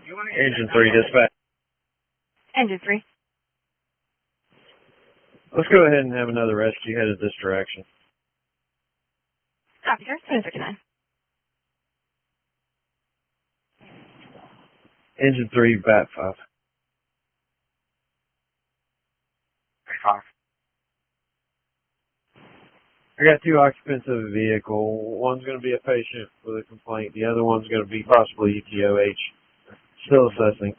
Engine 3, dispatch. Engine 3. Let's go ahead and have another rescue headed this direction. Copy, sir. 739. Engine 3, bat 5. 5. I got 2 occupants of a vehicle. One's going to be a patient with a complaint. The other one's going to be possibly ETOH. Still assessing.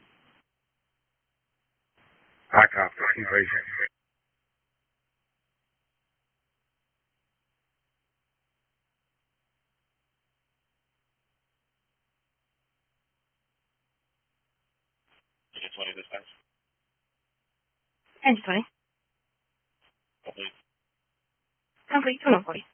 I copy. 2 patients. Engine 20 dispatch. Engine 20. Complete. Complete. 2140.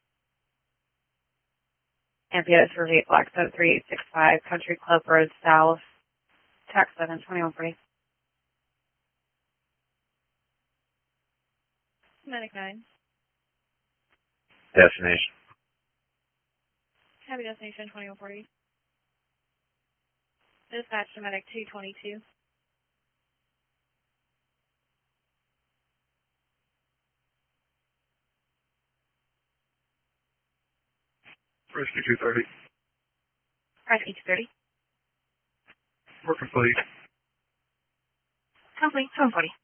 MPS for Black 73865, Country Club Road South, Tax 7, 2140. Medic 9. Destination. Copy, destination 2140. Dispatch to Medic 222. Rescue 230. Rescue 230. We're complete. Complete. 740.